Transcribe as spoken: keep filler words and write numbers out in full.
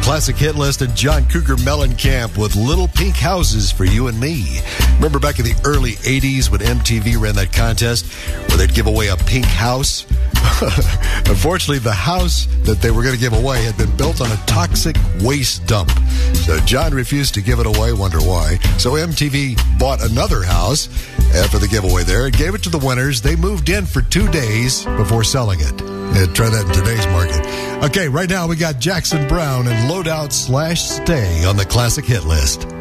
Classic Hit List and John Cougar Mellencamp with Little Pink Houses for You and Me. Remember back in the early eighties when M T V ran that contest where they'd give away a pink house? Unfortunately, the house that they were going to give away had been built on a toxic waste dump. So John refused to give it away, wonder why. So M T V bought another house after the giveaway there and gave it to the winners. They moved in for two days before selling it. Yeah, try that in today's market. Okay, right now we got Jackson Browne and Loadout slash Stay on the Classic Hit List.